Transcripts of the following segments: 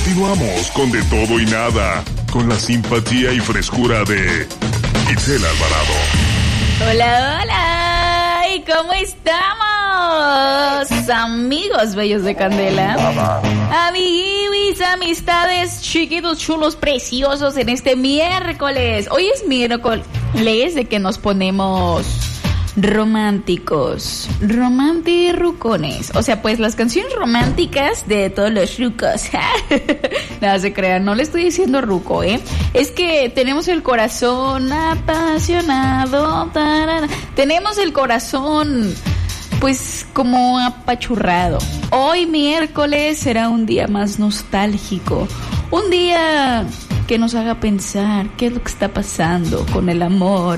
Continuamos con De Todo y Nada, con la simpatía y frescura de Itzel Alvarado. Hola, hola, ¿y cómo estamos, amigos bellos de Candela? Amiguis, amistades, chiquitos, chulos, preciosos en este miércoles. Hoy es miércoles de que nos ponemos románticos, romantirrucones. O sea, pues las canciones románticas de todos los rucos. Nada se crean, no le estoy diciendo ruco, es que tenemos el corazón apasionado, tenemos el corazón pues como apachurrado. Hoy miércoles será un día más nostálgico, un día que nos haga pensar qué es lo que está pasando con el amor.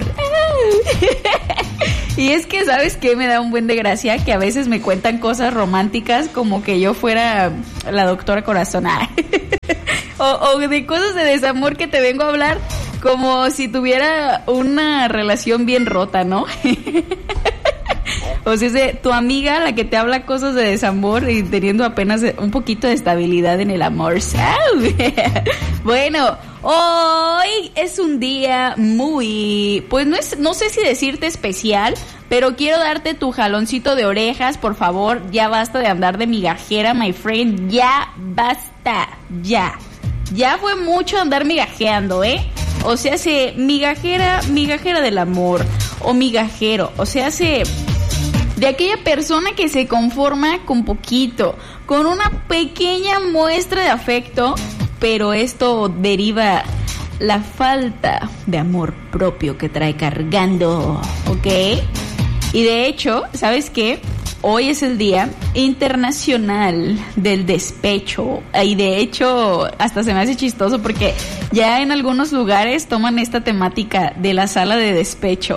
Y es que, ¿sabes qué? Me da un buen de gracia que a veces me cuentan cosas románticas como que yo fuera la doctora corazonada. o de cosas de desamor que te vengo a hablar como si tuviera una relación bien rota, ¿no? O sea, es tu amiga la que te habla cosas de desamor y teniendo apenas un poquito de estabilidad en el amor. Bueno, hoy es un día muy, pues no sé si decirte especial, pero quiero darte tu jaloncito de orejas, por favor. Ya basta de andar de migajera, my friend. Ya basta, ya. Ya fue mucho andar migajeando, O sea, migajera del amor, o migajero, o sea, de aquella persona que se conforma con poquito, con una pequeña muestra de afecto, pero esto deriva la falta de amor propio que trae cargando, ¿ok? Y de hecho, ¿sabes qué? Hoy es el Día Internacional del Despecho. Y de hecho, hasta se me hace chistoso porque ya en algunos lugares toman esta temática de la sala de despecho.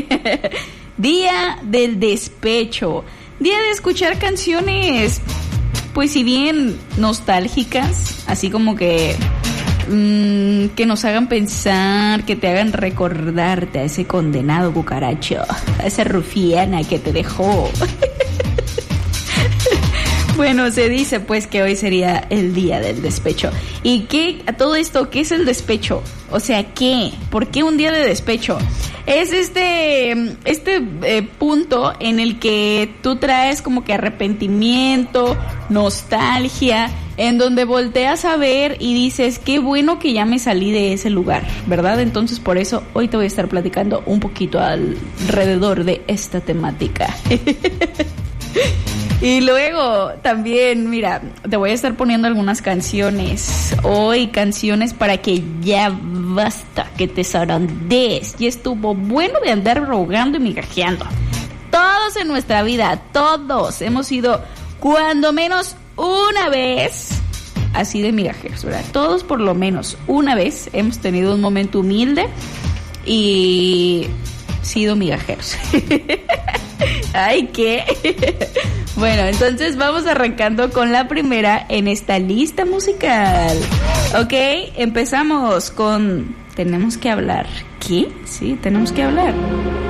Día del despecho. Día de escuchar canciones, pues si bien nostálgicas, así como que nos hagan pensar, que te hagan recordarte a ese condenado cucaracho, a esa rufiana que te dejó. Bueno, se dice pues que hoy sería el día del despecho. ¿Y qué, a todo esto, qué es el despecho? O sea, ¿qué? ¿Por qué un día de despecho? Es este punto en el que tú traes como que arrepentimiento, nostalgia, en donde volteas a ver y dices, qué bueno que ya me salí de ese lugar, ¿verdad? Entonces por eso hoy te voy a estar platicando un poquito alrededor de esta temática. Y luego también, mira, te voy a estar poniendo algunas canciones hoy, canciones para que ya basta que te zarandees. Y estuvo bueno de andar rogando y migajeando. Todos en nuestra vida, todos hemos sido cuando menos una vez así de migajeros, ¿verdad? Todos por lo menos una vez hemos tenido un momento humilde y sido migajeros. Ay, ¿qué? Bueno, entonces vamos arrancando con la primera en esta lista musical. Ok, empezamos con Tenemos que hablar. ¿Qué? Sí, tenemos que hablar.